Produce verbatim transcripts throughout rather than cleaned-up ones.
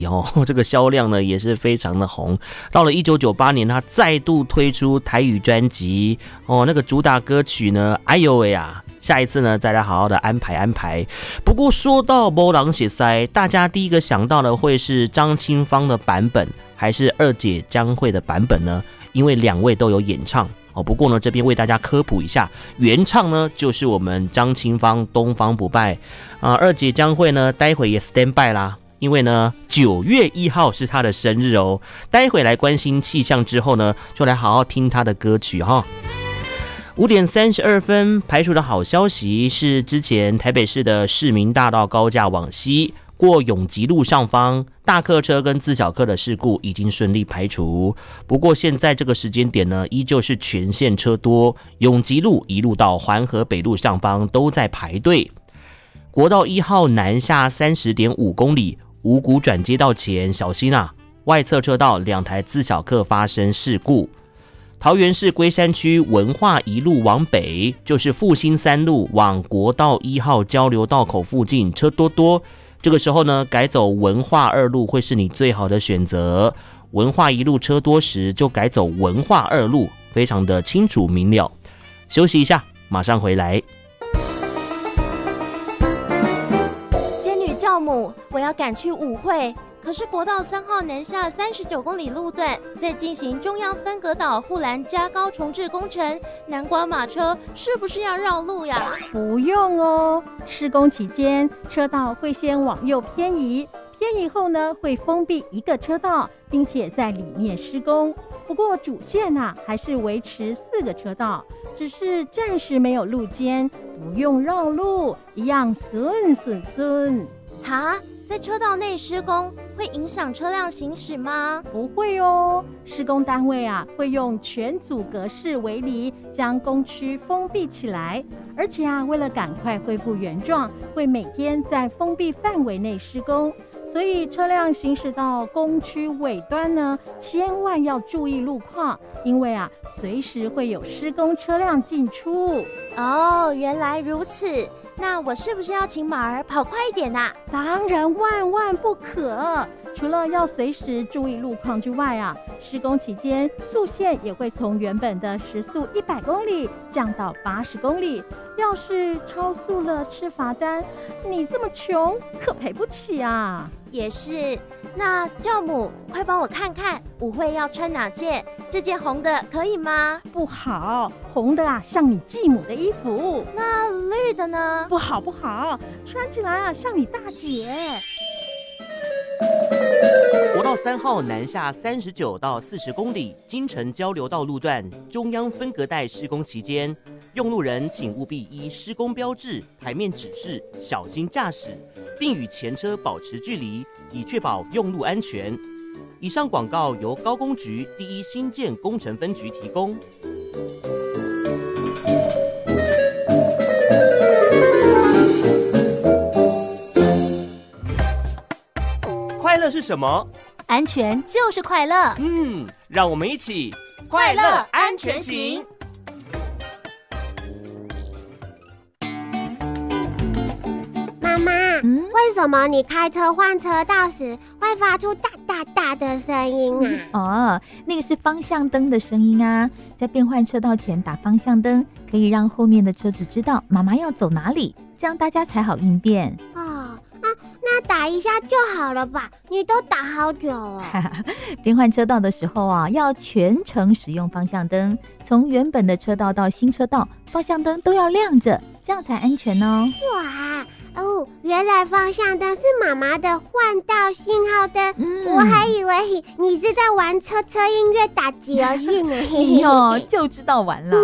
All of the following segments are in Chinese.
哦，这个销量呢也是非常的红。到了一九九八年，他再度推出台语专辑哦，那个主打歌曲呢，哎呦喂啊！下一次呢，再来好好的安排安排。不过说到某人熟悉，大家第一个想到的会是张清芳的版本，还是二姐江蕙的版本呢？因为两位都有演唱哦。不过呢，这边为大家科普一下，原唱呢就是我们张清芳，东方不败啊、呃。二姐江蕙呢，待会也 stand by 啦。因为呢，九月一号是他的生日哦。待会来关心气象之后呢，就来好好听他的歌曲哈。五点三十二分，排除的好消息是，之前台北市的市民大道高架往西过永吉路上方，大客车跟自小客的事故已经顺利排除。不过现在这个时间点呢，依旧是全线车多，永吉路一路到环河北路上方都在排队。国道一号南下三十点五公里。五股转接道前小心啊，外侧车道两台自小客发生事故。桃园市龟山区文化一路往北，就是复兴三路往国道一号交流道口附近车多多，这个时候呢，改走文化二路会是你最好的选择。文化一路车多时就改走文化二路，非常的清楚明了。休息一下，马上回来。 教母，我要赶去舞会，可是国道三号南下三十九公里路段在进行中央分隔岛护栏加高重置工程，南瓜马车是不是要绕路呀？ 不用哦，施工期间车道会先往右偏移，偏移后呢会封闭一个车道，并且在里面施工。不过主线啊还是维持四个车道，只是暂时没有路肩，不用绕路，一样顺顺顺。 哈，在车道内施工会影响车辆行驶吗？ 不会哦，施工单位啊会用全阻隔式围篱将工区封闭起来，而且啊为了赶快恢复原状，会每天在封闭范围内施工。所以车辆行驶到工区尾端呢，千万要注意路况，因为啊随时会有施工车辆进出。 哦，原来如此。那我是不是要请马儿跑快一点啊？ 当然万万不可！除了要随时注意路况之外啊，施工期间速限也会从原本的时速一百公里降到八十公里。要是超速了吃罚单，你这么穷可赔不起啊！ 也是。那教母，快帮我看看舞会要穿哪件？这件红的可以吗？ 不好，红的啊像你继母的衣服。 那绿的呢？ 不好不好，穿起来啊像你大姐。 国道三号南下三十九到四十公里，京城交流道路段中央分隔带施工期间，用路人请务必依施工标志、牌面指示小心驾驶，并与前车保持距离，以确保用路安全。以上广告由高工局第一新建工程分局提供。快乐是什么？ 安全就是快乐。 嗯，让我们一起快乐安全行。 妈妈，嗯，为什么你开车换车道时会发出大大大的声音啊？ 哦，那个是方向灯的声音啊。在变换车道前打方向灯，可以让后面的车子知道妈妈要走哪里，这样大家才好应变。 哦，啊，那打一下就好了吧？你都打好久哦。 变换车道的时候啊，要全程使用方向灯，从原本的车道到新车道，方向灯都要亮着，这样才安全哦。 哇！哦，原来方向灯是妈妈的换道信号灯，嗯、我还以为你是在玩车车音乐打击游戏呢。 你哦，就知道玩了。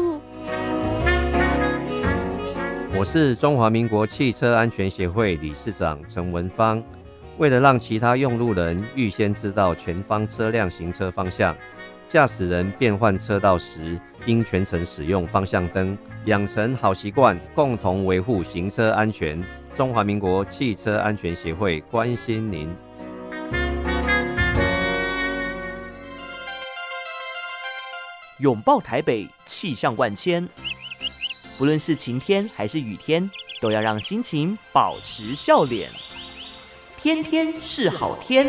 我是中华民国汽车安全协会理事长陈文芳。为了让其他用路人预先知道前方车辆行车方向，驾驶人变换车道时应全程使用方向灯，养成好习惯，共同维护行车安全。中华民国汽车安全协会关心您。 拥抱台北，气象万千。不论是晴天还是雨天，都要让心情保持笑脸。 天天是好天。